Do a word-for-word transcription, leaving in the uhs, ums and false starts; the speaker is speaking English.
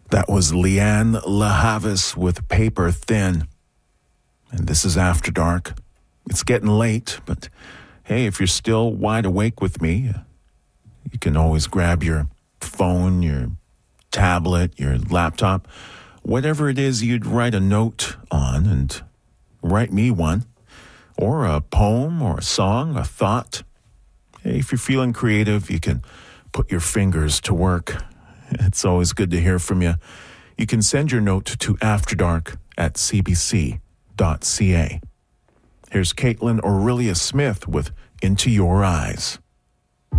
That was Leanne LaHavis with Paper Thin. And this is After Dark. It's getting late, but hey, if you're still wide awake with me, you can always grab your phone, your tablet, your laptop, whatever it is you'd write a note on, and write me one, or a poem or a song, a thought. Hey, if you're feeling creative, you can put your fingers to work. It's always good to hear from you. You can send your note to afterdark at c b c dot c a. Here's Caitlin Aurelia Smith with Into Your Eyes.